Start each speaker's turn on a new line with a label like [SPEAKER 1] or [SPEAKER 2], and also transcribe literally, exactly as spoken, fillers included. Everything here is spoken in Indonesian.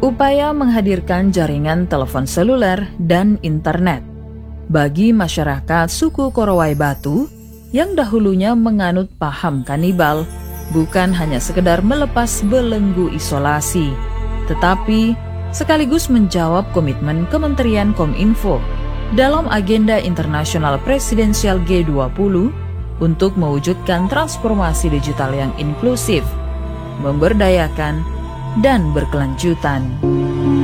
[SPEAKER 1] Upaya menghadirkan jaringan telepon seluler dan internet bagi masyarakat suku Korowai Batu yang dahulunya menganut paham kanibal bukan hanya sekedar melepas belenggu isolasi, tetapi sekaligus menjawab komitmen Kementerian Kominfo dalam agenda internasional presidensial G dua puluh untuk mewujudkan transformasi digital yang inklusif, memberdayakan, dan berkelanjutan.